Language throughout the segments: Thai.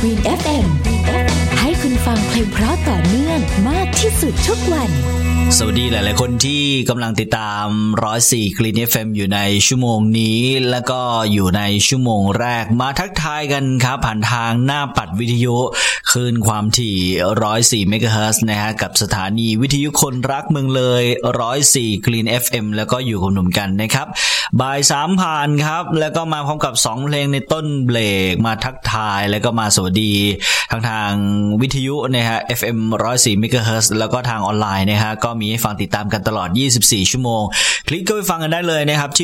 Green FM ให้คุณฟังเพลงเพราะต่อเนื่องมากที่สุดทุกวันสวัสดีหลายๆคนที่กำลังติดตาม104 Green FM อยู่ในชั่วโมงนี้แล้วก็อยู่ในชั่วโมงแรกมาทักทายกันครับผ่านทางหน้าปัดวิทยุคลื่นความถี่104 เมกะเฮิรตซ์นะฮะกับสถานีวิทยุคนรักเมืองเลย104 Green FM แล้วก็อยู่กับหนุ่มกันนะครับบ่าย 3 ผ่านครับแล้วก็มาพร้อมกับ2เพลงในต้นเบรกมาทักทายแล้วก็มาสวัสดีทางวิทยุนะฮะ FM 104 เมกะเฮิรตซ์แล้วก็ทางออนไลน์นะฮะก็มีให้ฟังติดตามกันตลอด24ชั่วโมงคลิกเข้าไปฟังกันได้เลยนะครับที่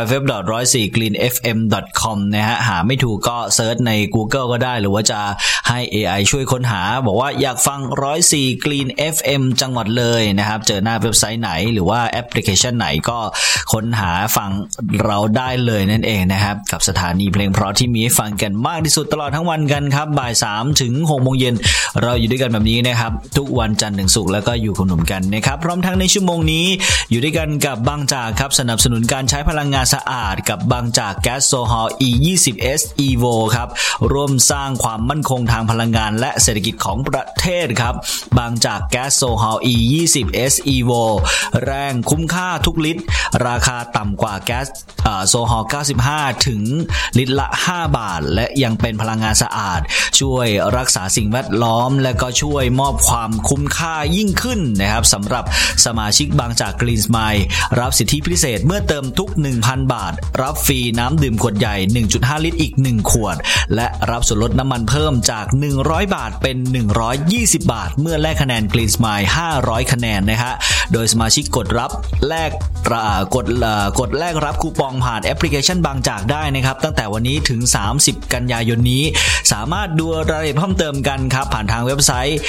www.104greenfm.com นะฮะหาไม่ถูกก็เซิร์ชใน Google ก็ได้หรือว่าจะให้ AI ช่วยค้นหาบอกว่าอยากฟัง104 Green FM จังหวัดเลยนะครับเจอหน้าเว็บไซต์ไหนหรือว่าแอปพลิเคชันไหนก็ค้นหาฟังเราได้เลยนั่นเองนะครับกับสถานีเพลงเพราะที่มีให้ฟังกันมากที่สุดตลอดทั้งวันกันครับบ่าย 3 ถึง 6 โมงเย็นเราอยู่ด้วยกันแบบนี้นะครับทุกวันจันทร์ถึงศุกร์แล้วก็อยู่กับหนุ่มกันนะครับพร้อมทั้งในชั่วโมงนี้อยู่ด้วยกันกับบางจากครับสนับสนุนการใช้พลังงานสะอาดกับบางจากแก๊สโซฮอล E20S Evo ครับร่วมสร้างความมั่นคงทางพลังงานและเศรษฐกิจของประเทศครับบางจากแก๊สโซฮอล E20S Evo แรงคุ้มค่าทุกลิตรราคาต่ำกว่าแก๊สโซฮอล95ถึงลิตรละ5บาทและยังเป็นพลังงานสะอาดช่วยรักษาสิ่งแวดล้อมและก็ช่วยมอบความคุ้มค่ายิ่งขึ้นนะครับสำหรับสมาชิกบางจาก Green Smile รับสิทธิพิเศษเมื่อเติมทุก 1,000 บาทรับฟรีน้ำดื่มขวดใหญ่ 1.5 ลิตรอีก1ขวดและรับส่วนลดน้ำมันเพิ่มจาก100บาทเป็น120บาทเมื่อแลกคะแนน Green Smile 500คะแนนนะฮะโดยสมาชิกกดแลกรับคูปองผ่านแอปพลิเคชันบางจากได้นะครับตั้งแต่วันนี้ถึง30กันยายนนี้สามารถดูรายละเอียดเพิ่มเติมกันครับผ่านทางเว็บไซต์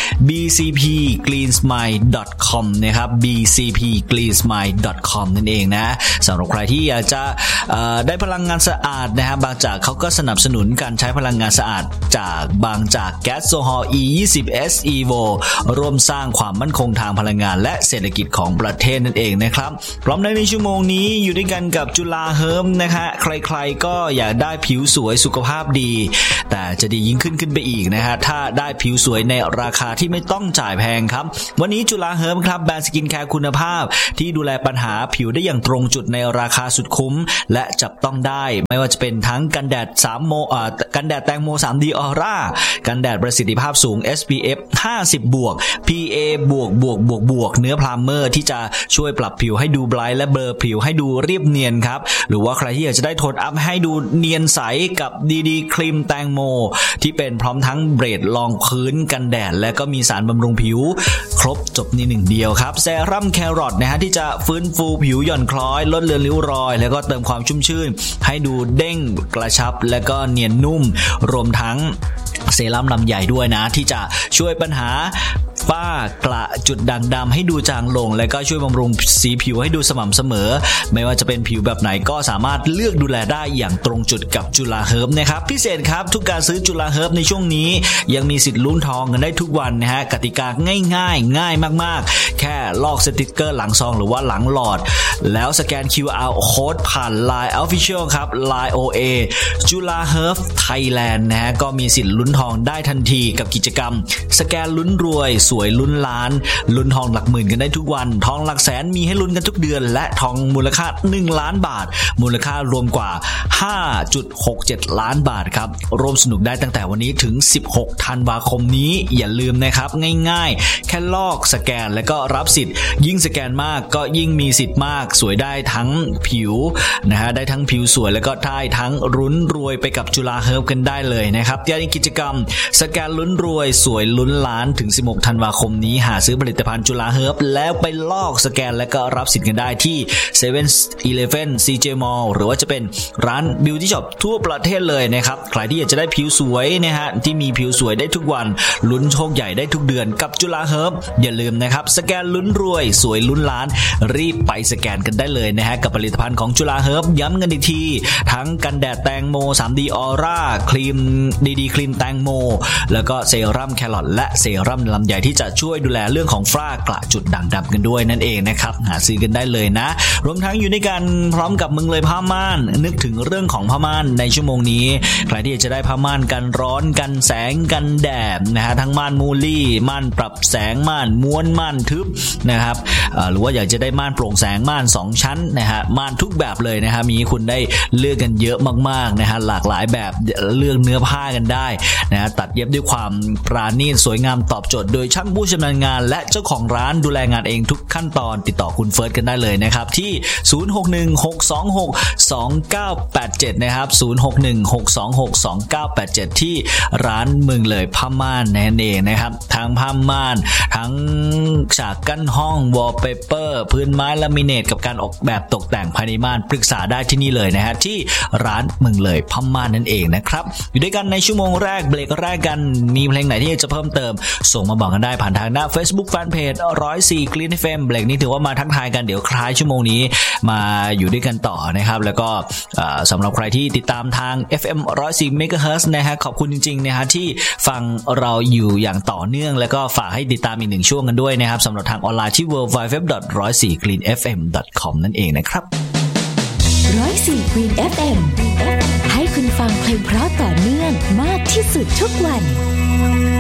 bcpgreensmile.com นะครับ bcpgreensmile.com นั่นเองนะสำหรับใครที่อยากจะได้พลังงานสะอาดนะฮะบางจากเขาก็สนับสนุนการใช้พลังงานสะอาดจากบางจากแก๊สโซฮอล E20S Evo ร่วมสร้างความมั่นคงทางพลังงานและเศรษฐกิจของประเทศนั่นเองนะครับพร้อมในชั่วโมงนี้อยู่ด้วยกันกับจุฬาเฮิร์บนะฮะใครๆก็อยากได้ผิวสวยสุขภาพดีแต่จะดียิ่งขึ้นไปอีกนะฮะถ้าได้ผิวสวยในราคาที่ไม่ต้องจ่ายแพงครับวันนี้จุฬาเฮิร์บครับแบรนด์สกินแคร์คุณภาพที่ดูแลปัญหาผิวได้อย่างตรงจุดในราคาสุดคุ้มและจับต้องได้ไม่ว่าจะเป็นทั้งกันแดดกันแดดแตงโม 3D Aura กันแดดประสิทธิภาพสูง SPF 50 บวก PA บวกเนื้อพรามเมอร์ที่จะช่วยปรับผิวให้ดูไบรท์และเบลอผิวให้ดูเรียบเนียนครับหรือว่าใครที่อยากจะได้โทนอัพให้ดูเนียนใสกับดีครีมแตงโมที่เป็นพร้อมทั้งเบรดรองพื้นกันแดดและก็มีสารบำรุงผิวครบจบในหนึ่งเดียวครับเซรั่มแครอทนะฮะที่จะฟื้นฟูผิวหย่อนคล้อยลดเลือนริ้วรอยแล้วก็เติมความชุ่มชื่นให้ดูเด้งกระชับและก็เนียนนุ่มรวมทั้งเซรั่มลำใหญ่ด้วยนะที่จะช่วยปัญหาฝ้ากระจุดด่างดำให้ดูจางลงและก็ช่วยบำรุงสีผิวให้ดูสม่ำเสมอไม่ว่าจะเป็นผิวแบบไหนก็สามารถเลือกดูแลได้อย่างตรงจุดกับจุฬาเฮิร์บนะครับพิเศษครับทุกการซื้อจุฬาเฮิร์บในช่วงนี้ยังมีสิทธิ์ลุ้นทองกันได้ทุกวันนะฮะกติกาง่ายมากๆแค่ลอกสติกเกอร์หลังซองหรือว่าหลังหลอดแล้วสแกน QR Code ผ่าน Line Official ครับ Line OA จุฬาเฮิร์บไทยแลนด์นะฮะก็มีสิทธิ์ลุ้นทองได้ทันทีกับกิจกรรมสแกนลุ้นรวยสวยลุ้นล้านลุ้นทองหลักหมื่นกันได้ทุกวันทองหลักแสนมีให้ลุ้นกันทุกเดือนและทองมูลค่า1ล้านบาทมูลค่ารวมกว่า 5.67 ล้านบาทครับร่วมสนุกได้ตั้งแต่วันนี้ถึง16ธันวาคมนี้อย่าลืมนะครับง่ายๆแค่ลอกสแกนแล้วก็รับสิทธิ์ยิ่งสแกนมากก็ยิ่งมีสิทธิ์มากสวยได้ทั้งผิวนะฮะได้ทั้งผิวสวยแล้วก็ได้ทั้งลุ้นรวยไปกับจุฬาเฮิร์บกันได้เลยนะครับที่กิจกรรมสแกนลุ้นรวยสวยลุ้นล้านถึง16ธันวาคมนี้หาซื้อผลิตภัณฑ์จุฬาเฮิร์บแล้วไปลอกสแกนแล้วก็รับสิทธิ์กันได้ที่ 7-Eleven CJ Mall หรือว่าจะเป็นร้าน Beauty Shop ทั่วประเทศเลยนะครับใครที่อยากจะได้ผิวสวยนะฮะที่มีผิวสวยได้ทุกวันลุ้นโชคใหญ่ได้ทุกเดือนกับจุฬาเฮิร์บอย่าลืมนะครับสแกนลุ้นรวยสวยลุ้นล้านรีบไปสแกนกันได้เลยนะฮะกับผลิตภัณฑ์ของจุฬาเฮิร์บย้ำกันอีกทีทั้งกันแดดแตงโม 3D Aura ครีมดีครีมแตงโมแล้วก็เซรั่มแครอทและเซรั่มลำไยที่ที่จะช่วยดูแลเรื่องของฝ้ากระจุดด่างดำกันด้วยนั่นเองนะครับหาซื้อกันได้เลยนะรวมทั้งอยู่ในกันพร้อมกับมึงเลยผ้าม่านนึกถึงเรื่องของผ้าม่านในชั่วโมงนี้ใครที่จะได้ผ้าม่านกันร้อนกันแสงกันแดดนะฮะทั้งม่านมูลี่ม่านปรับแสงม่านม้วนม่านทึบนะครับหรือว่าอยากจะได้ม่านโปร่งแสงม่าน2ชั้นนะฮะม่านทุกแบบเลยนะฮะมีให้คุณได้เลือกกันเยอะมากๆนะฮะหลากหลายแบบเลือกเนื้อผ้ากันได้นะฮะตัดเย็บด้วยความปราณีตสวยงามตอบโจทย์โดยช่างผู้ชำนาญงานและเจ้าของร้านดูแลงานเองทุกขั้นตอนติดต่อคุณเฟิร์สกันได้เลยนะครับที่0616262987นะครับ0616262987ที่ร้านเมืองเลยผ้าม่านนั่นเองนะครับทั้งผ้าม่านทั้งฉากกั้นห้องวอลเปเปอร์พื้นไม้ลามิเนตกับการออกแบบตกแต่งภายในม่านปรึกษาได้ที่นี่เลยนะฮะที่ร้านเมืองเลยผ้าม่านนั่นเองนะครับอยู่ด้วยกันในชั่วโมงแรกเบรกแรกกันมีเพลงไหนที่จะเพิ่มเติมส่งมาบอกกันได้ผ่านทางหน้า Facebook Fanpage 104 Clean FM เบรกนี้ถือว่ามาทักทายกันเดี๋ยวคล้ายชั่วโมงนี้มาอยู่ด้วยกันต่อนะครับแล้วก็สำหรับใครที่ติดตามทาง FM 104 MHz นะฮะขอบคุณจริงๆนะฮะที่ฟังเราอยู่อย่างต่อเนื่องแล้วก็ฝากให้ติดตามอีก1ช่วงกันด้วยนะครับสำหรับทางออนไลน์ที่ www.104cleanfm.com นั่นเองนะครับ 104 Green FM ให้คุณฟังเพลงเพราะต่อเนื่องมากที่สุดทุกวัน